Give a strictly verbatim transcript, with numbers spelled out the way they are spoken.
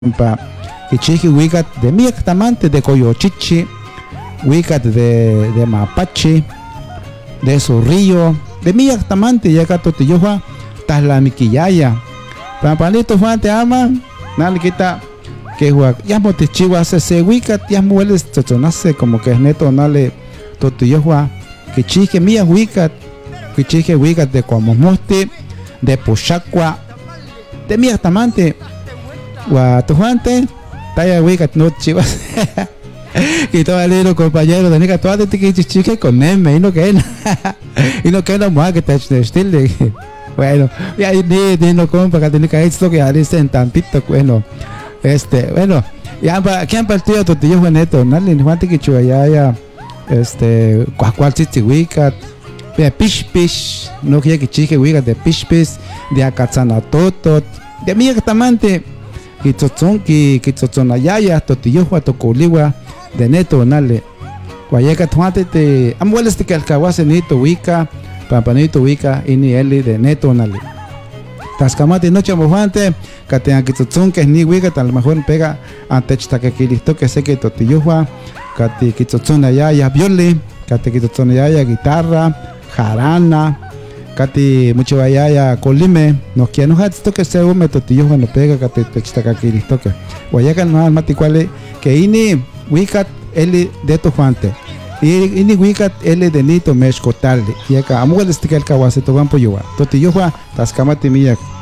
pa kichiki wikat de miak tamante de coyochichi, wikat de, de mapache, de zorrillo, de miak tamante ya totilloja, taslamiquillaya. Pampanito Juan te ama, nada quita que juega, ya motichiwa hace se wikat, ya mueles totonace como que es neto nale totilloja, kichiki miak wikat, kichiki wikat de como moste, de pochacua, de miak tamante. Gua tujuante taya wikat no chivas y todo el hilo compañero de nica toda de que chichique con neme y no que y no que no más que te estilo bueno ya ni ni no compa que tiene que esto que hace en tantito bueno este bueno ya para quién partido tu tío Juaneto no le juante que chuya ya este cual cual chichi wikat de pish pish no quiere que chique wikat de pish pish de akatsana toto de mi tamante kitsotzon ki kitsotzonayaya totillohua tocoliwa de neto nale guayeca tuante te amueles te calcahuase nito wika pampanito wika ini eli de neto nale tascamate noche mojante katea kitsotzon que ni wika a lo mejor pega ante esta que listo que sé que totillohua kati kitsotzonayaya viole kati kitsotzonayaya guitarra jarana Kati mucho vaya colime no quiere no esto que se un metotillo cuando pega kati texta que listo que guayaca no mati cuál que ini wikat eli de tu fuente y ini wikat eli de nito mezcotal y acá amuel este que el kawase to van po yo totillo tascamati mía